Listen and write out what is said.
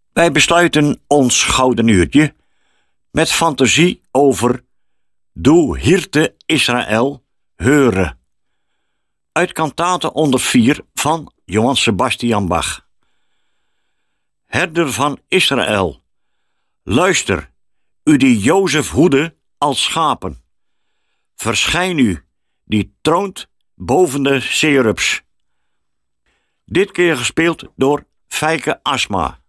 Wij besluiten ons gouden uurtje met fantasie over Doe Hirte Israël Heure, uit kantate onder 4 van Johann Sebastian Bach. Herder van Israël, luister, u die Jozef hoede als schapen. Verschijn u, die troont boven de Serups. Dit keer gespeeld door Fijke Asma.